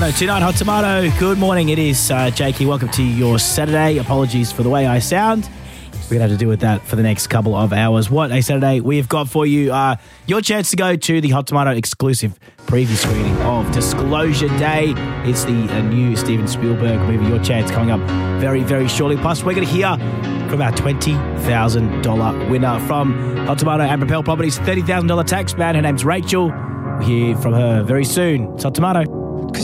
1029 Hot Tomato. Good morning. It is Jakey. Welcome to your Saturday. Apologies for the way I sound. We're going to have to deal with that for the next couple of hours. What a Saturday we have got for you. Your chance to go to the Hot Tomato exclusive preview screening of Disclosure Day. It's the new Steven Spielberg movie. Your chance coming up very, very shortly. Plus, we're going to hear from our $20,000 winner from Hot Tomato and Propel Properties' $30,000 tax man. Her name's Rachel. We'll hear from her very soon. It's Hot Tomato.